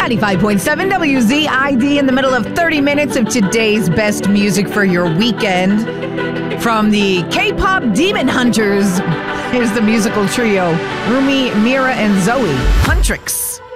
95.7 WZID in the middle of 30 minutes of today's best music for your weekend. From the K-pop Demon Hunters, here's the musical trio, Rumi, Mira, and Zoe, Huntrix.